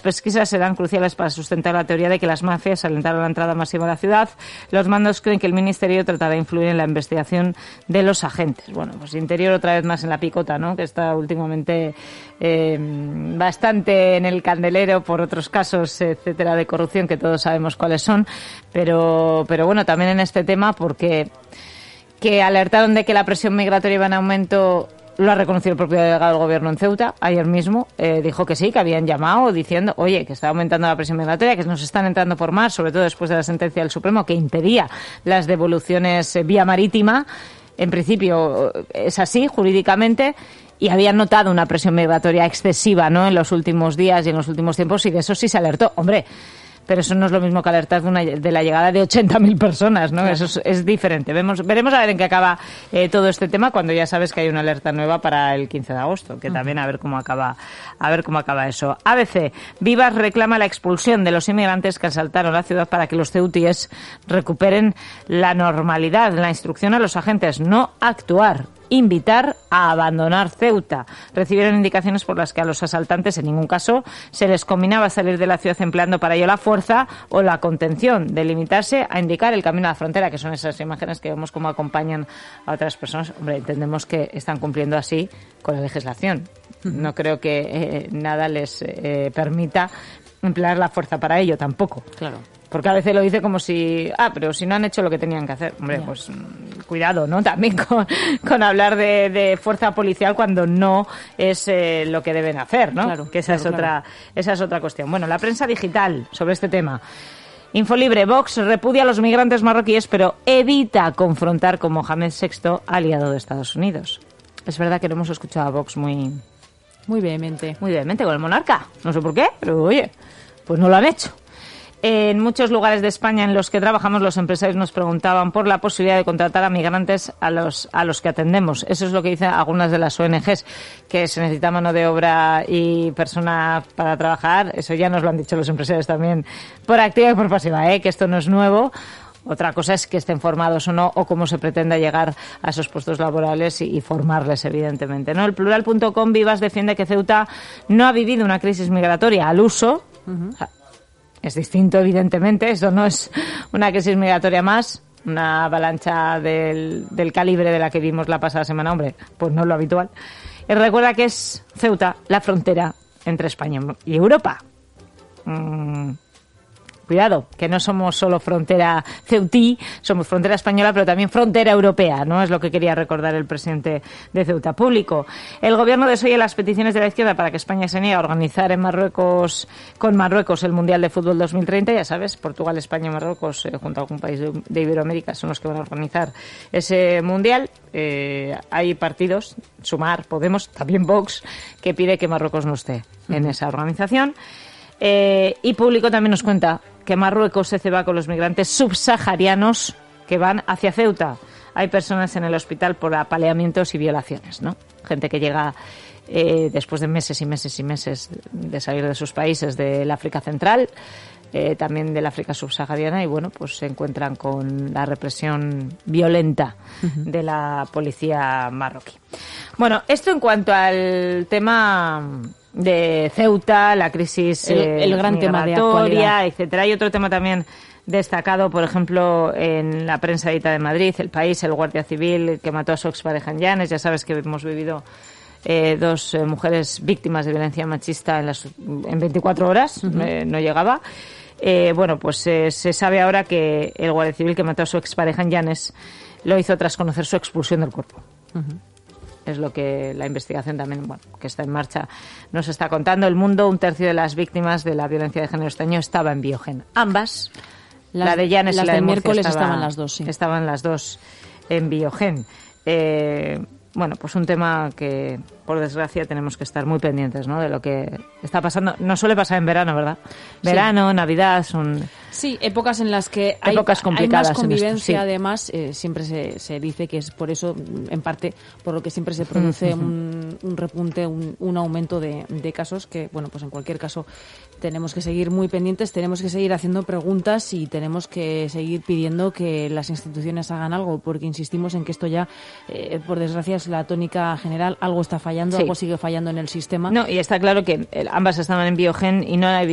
pesquisas serán cruciales para sustentar la teoría de que las mafias alentaron la entrada masiva a la ciudad. Los mandos creen que el Ministerio tratará de influir en la investigación de los agentes. Bueno, pues Interior otra vez más en la picota, ¿no? Que está últimamente bastante en el candelero por otros casos, etcétera, de corrupción, que todos sabemos cuáles son. Pero bueno, también en este tema, porque que alertaron de que la presión migratoria iba en aumento. Lo ha reconocido el propio delegado del Gobierno en Ceuta ayer mismo. Dijo que sí, que habían llamado diciendo, oye, que está aumentando la presión migratoria, que nos están entrando por mar, sobre todo después de la sentencia del Supremo que impedía las devoluciones vía marítima. En principio es así, jurídicamente, y habían notado una presión migratoria excesiva, ¿no?, en los últimos días y en los últimos tiempos, y de eso sí se alertó. Hombre, pero eso no es lo mismo que alertar de la llegada de 80.000 personas, ¿no? Claro. Eso es diferente. Veremos a ver en qué acaba todo este tema, cuando ya sabes que hay una alerta nueva para el 15 de agosto, que también a ver cómo acaba eso. ABC, Vivas reclama la expulsión de los inmigrantes que asaltaron la ciudad para que los ceutíes recuperen la normalidad. La instrucción a los agentes: no actuar, invitar a abandonar Ceuta. Recibieron indicaciones por las que a los asaltantes en ningún caso se les combinaba salir de la ciudad empleando para ello la fuerza o la contención, de limitarse a indicar el camino a la frontera, que son esas imágenes que vemos cómo acompañan a otras personas. Hombre, entendemos que están cumpliendo así con la legislación. No creo que nada les permita emplear la fuerza para ello tampoco. Claro. Porque a veces lo dice como si, pero si no han hecho lo que tenían que hacer. Hombre, pues cuidado, ¿no? También con hablar de fuerza policial cuando no es lo que deben hacer, ¿no? Claro, que esa es otra cuestión. Bueno, la prensa digital sobre este tema. Infolibre, Vox repudia a los migrantes marroquíes, pero evita confrontar con Mohamed VI, aliado de Estados Unidos. Es verdad que lo hemos escuchado a Vox muy vehemente. Muy vehemente con el monarca. No sé por qué, pero oye, pues no lo han hecho. En muchos lugares de España en los que trabajamos, los empresarios nos preguntaban por la posibilidad de contratar a migrantes a los que atendemos. Eso es lo que dicen algunas de las ONGs, que se necesita mano de obra y personas para trabajar. Eso ya nos lo han dicho los empresarios también por activa y por pasiva, que esto no es nuevo. Otra cosa es que estén formados o no, o cómo se pretenda llegar a esos puestos laborales y formarles, evidentemente, ¿no? El Plural.com, Vivas defiende que Ceuta no ha vivido una crisis migratoria al uso. Es distinto, evidentemente. Eso no es una crisis migratoria más, una avalancha del calibre de la que vimos la pasada semana. Hombre, pues no es lo habitual. Y recuerda que es Ceuta la frontera entre España y Europa. Cuidado, que no somos solo frontera ceutí, somos frontera española, pero también frontera europea, ¿no? Es lo que quería recordar el presidente de Ceuta. Público. El gobierno desoye las peticiones de la izquierda para que España se niegue a organizar con Marruecos el Mundial de Fútbol 2030. Ya sabes, Portugal, España y Marruecos, junto a algún país de Iberoamérica, son los que van a organizar ese Mundial. Hay partidos, Sumar, Podemos, también Vox, que pide que Marruecos no esté en esa organización. Y Público también nos cuenta que Marruecos se ceba con los migrantes subsaharianos que van hacia Ceuta. Hay personas en el hospital por apaleamientos y violaciones, ¿no? Gente que llega después de meses y meses y meses de salir de sus países, del África Central, también del África subsahariana, y bueno, pues se encuentran con la represión violenta de la policía marroquí. Bueno, esto en cuanto al tema de Ceuta, la crisis el gran tema de actualidad, etcétera. Hay otro tema también destacado, por ejemplo, en la prensa edita de Madrid, El País, el guardia civil que mató a su expareja en Llanes. Ya sabes que hemos vivido dos mujeres víctimas de violencia machista en 24 horas, no llegaba. Bueno, pues se sabe ahora que el guardia civil que mató a su expareja en Llanes lo hizo tras conocer su expulsión del cuerpo. Es lo que la investigación también, que está en marcha, nos está contando. El Mundo, 1/3 de las víctimas de la violencia de género este año estaba en Biogen. Ambas, la de Llanes y la de Murcia, miércoles estaban las dos, sí. Estaban las dos en Biogen. Bueno, pues un tema que, por desgracia, tenemos que estar muy pendientes, ¿no?, de lo que está pasando. No suele pasar en verano, ¿verdad? Verano, sí. Navidad, son... Sí, épocas en las que hay más convivencia, sí. Además, siempre se dice que es por eso, en parte, por lo que siempre se produce un repunte, un aumento de casos que, bueno, pues en cualquier caso tenemos que seguir muy pendientes, tenemos que seguir haciendo preguntas y tenemos que seguir pidiendo que las instituciones hagan algo, porque insistimos en que esto ya, por desgracia, es la tónica general. Algo está fallando, sí. Algo sigue fallando en el sistema. No, y está claro que ambas estaban en Biogen y no hay